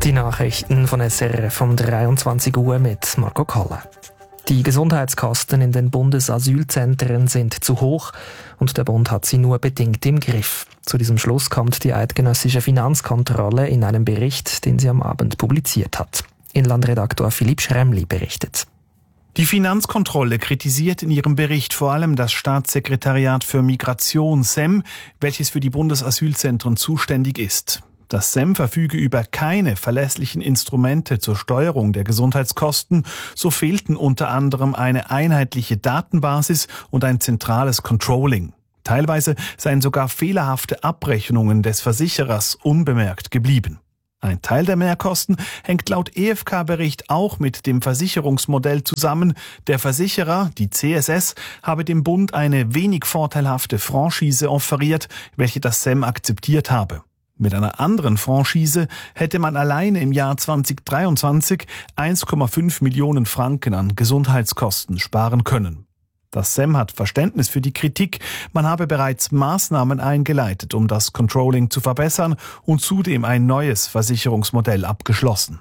Die Nachrichten von SRF um 23 Uhr mit Marco Kolle. Die Gesundheitskosten in den Bundesasylzentren sind zu hoch und der Bund hat sie nur bedingt im Griff. Zu diesem Schluss kommt die eidgenössische Finanzkontrolle in einem Bericht, den sie am Abend publiziert hat. Inlandredaktor Philipp Schremli berichtet. Die Finanzkontrolle kritisiert in ihrem Bericht vor allem das Staatssekretariat für Migration SEM, welches für die Bundesasylzentren zuständig ist. Das SEM verfüge über keine verlässlichen Instrumente zur Steuerung der Gesundheitskosten. So fehlten unter anderem eine einheitliche Datenbasis und ein zentrales Controlling. Teilweise seien sogar fehlerhafte Abrechnungen des Versicherers unbemerkt geblieben. Ein Teil der Mehrkosten hängt laut EfK-Bericht auch mit dem Versicherungsmodell zusammen. Der Versicherer, die CSS, habe dem Bund eine wenig vorteilhafte Franchise offeriert, welche das SEM akzeptiert habe. Mit einer anderen Franchise hätte man alleine im Jahr 2023 1,5 Millionen Franken an Gesundheitskosten sparen können. Das SEM hat Verständnis für die Kritik. Man habe bereits Maßnahmen eingeleitet, um das Controlling zu verbessern und zudem ein neues Versicherungsmodell abgeschlossen.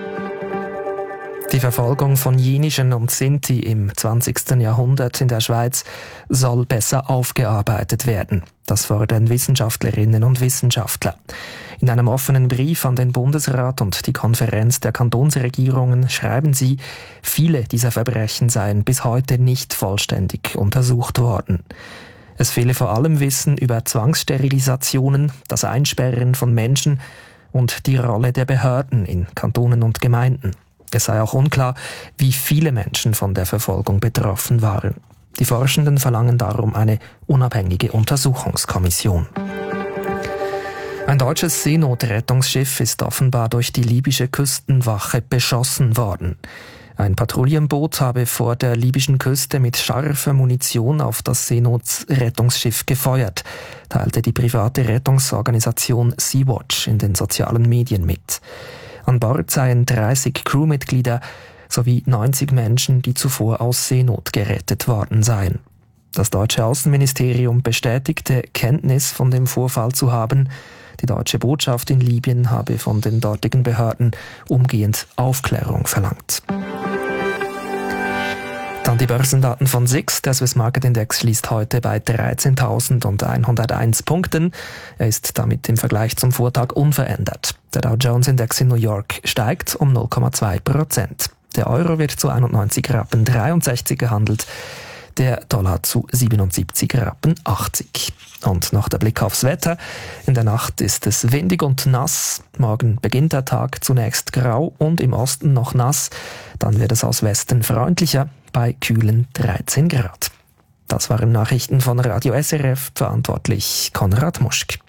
Die Verfolgung von Jenischen und Sinti im 20. Jahrhundert in der Schweiz soll besser aufgearbeitet werden. Das fordern Wissenschaftlerinnen und Wissenschaftler. In einem offenen Brief an den Bundesrat und die Konferenz der Kantonsregierungen schreiben sie, viele dieser Verbrechen seien bis heute nicht vollständig untersucht worden. Es fehle vor allem Wissen über Zwangssterilisationen, das Einsperren von Menschen und die Rolle der Behörden in Kantonen und Gemeinden. Es sei auch unklar, wie viele Menschen von der Verfolgung betroffen waren. Die Forschenden verlangen darum eine unabhängige Untersuchungskommission. Ein deutsches Seenotrettungsschiff ist offenbar durch die libysche Küstenwache beschossen worden. Ein Patrouillenboot habe vor der libyschen Küste mit scharfer Munition auf das Seenotrettungsschiff gefeuert, teilte die private Rettungsorganisation Sea-Watch in den sozialen Medien mit. An Bord seien 30 Crewmitglieder sowie 90 Menschen, die zuvor aus Seenot gerettet worden seien. Das deutsche Außenministerium bestätigte, Kenntnis von dem Vorfall zu haben. Die deutsche Botschaft in Libyen habe von den dortigen Behörden umgehend Aufklärung verlangt. Dann die Börsendaten von SIX. Der Swiss Market Index schließt heute bei 13.101 Punkten. Er ist damit im Vergleich zum Vortag unverändert. Der Dow Jones Index in New York steigt um 0,2%. Der Euro wird zu 91,63 Rappen gehandelt, der Dollar zu 77,80 Rappen. Und noch der Blick aufs Wetter. In der Nacht ist es windig und nass. Morgen beginnt der Tag zunächst grau und im Osten noch nass. Dann wird es aus Westen freundlicher bei kühlen 13 Grad. Das waren Nachrichten von Radio SRF, verantwortlich Konrad Muschk.